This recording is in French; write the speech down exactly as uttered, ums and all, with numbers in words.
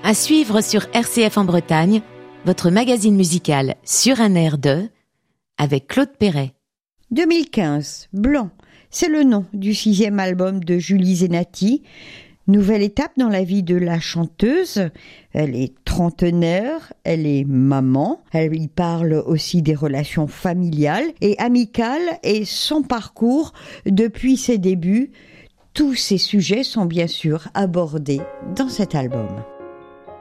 À suivre sur R C F en Bretagne, votre magazine musical Sur un air de, avec Claude Perret. deux mille quinze, Blanc, c'est le nom du sixième album de Julie Zenati. Nouvelle étape dans la vie de la chanteuse. Elle est trentenaire, elle est maman. Elle y parle aussi des relations familiales et amicales et son parcours depuis ses débuts. Tous ces sujets sont bien sûr abordés dans cet album.